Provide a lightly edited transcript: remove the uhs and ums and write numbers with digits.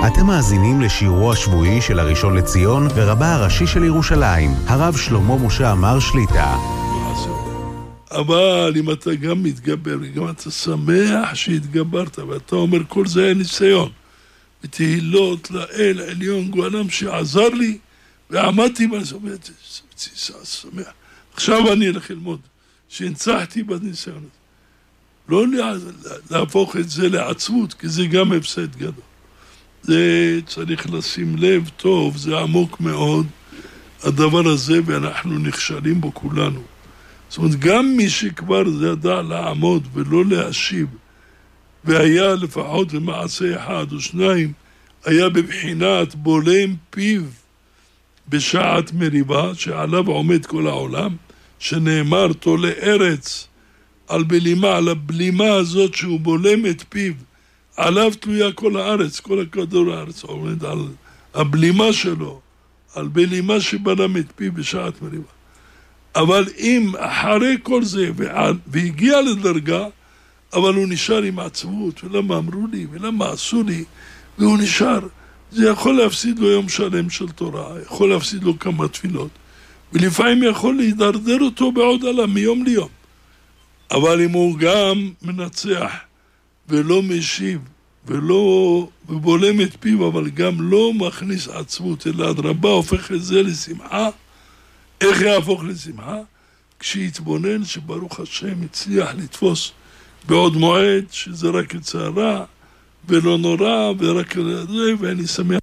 אתם מאזינים לשיעורו השבועי של הראשון לציון ורבה הראשי של ירושלים, הרב שלמה משה עמאר שליט"א. אבל אם אתה גם מתגבר וגם אתה שמח שהתגברת ואתה אומר כל זה היה ניסיון ותהילות לאל עליון גואלם שעזר לי ועמדתי בנסומת, שמח. עכשיו אני אלך ללמוד שהנצחתי בניסיון הזה. לא להפוך את זה לעצמות, כי זה גם הפסד גדול. זה צריך לשים לב טוב, זה עמוק מאוד, הדבר הזה, ואנחנו נכשלים בו כולנו. זאת אומרת, גם מי שכבר ידע לעמוד ולא להשיב, והיה לפחות למעשה אחד או שניים, היה בבחינת בולם פיו בשעת מריבה, שעליו עומד כל העולם, שנאמר תולה ארץ, על בלימה, על הבלימה הזאת שהוא בולם את פיו, עליו תלויה כל הארץ, כל הכדור הארץ, עומד על הבלימה שלו, על בלימה שבלם את פיו בשעת מריבה. אבל אם אחרי כל זה, והגיע לדרגה, אבל הוא נשאר עם עצבות, ולמה אמרו לי, ולמה עשו לי, והוא נשאר, זה יכול להפסיד לו יום שלם של תורה, יכול להפסיד לו כמה תפילות, ולפעמים יכול להידרדר אותו בעוד עלה מיום ליום. אבל אם הוא גם מנצח ולא משיב ובולם את פיו, אבל גם לא מכניס עצבות, אלא אדרבה הופך את זה לשמחה. איך יהפוך לשמחה? כשיתבונן שברוך השם הצליח לתפוס בעוד מועד, שזה רק צערה ולא נורא ורק זה, ואני שמח